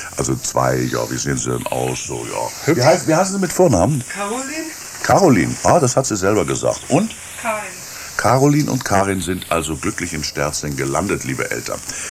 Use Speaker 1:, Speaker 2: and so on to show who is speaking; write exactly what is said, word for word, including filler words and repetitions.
Speaker 1: Also zwei, ja, wie sehen sie denn aus? So, ja. Wie, heißt, wie heißen Sie mit Vornamen?
Speaker 2: Caroline.
Speaker 1: Caroline, ah, das hat sie selber gesagt. Und?
Speaker 2: Karin.
Speaker 1: Caroline und Karin sind also glücklich in Sterzing gelandet, liebe Eltern.